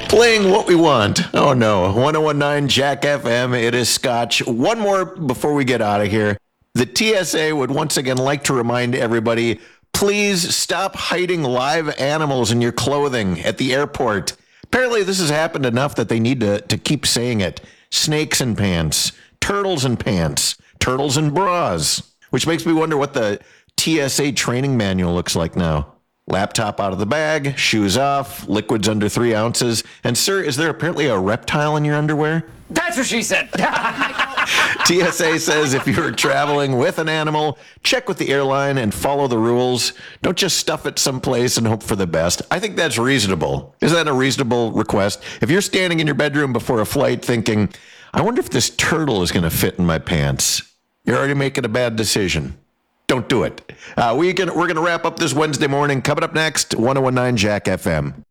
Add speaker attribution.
Speaker 1: Playing what we want. Oh no. 1019 Jack FM. It is Scotch. One more before we get out of here. The TSA would once again like to remind everybody, please stop hiding live animals in your clothing at the airport. Apparently this has happened enough that they need to keep saying it. Snakes in pants, turtles in pants, turtles in bras. Which makes me wonder what the TSA training manual looks like now. Laptop out of the bag, shoes off, liquids under 3 ounces. And sir, is there apparently a reptile in your underwear?
Speaker 2: That's what she said.
Speaker 1: TSA says if you're traveling with an animal, check with the airline and follow the rules. Don't just stuff it someplace and hope for the best. I think that's reasonable. Is that a reasonable request? If you're standing in your bedroom before a flight thinking, I wonder if this turtle is going to fit in my pants, you're already making a bad decision. Don't do it. We're going to wrap up this Wednesday morning. Coming up next, 1019 Jack FM.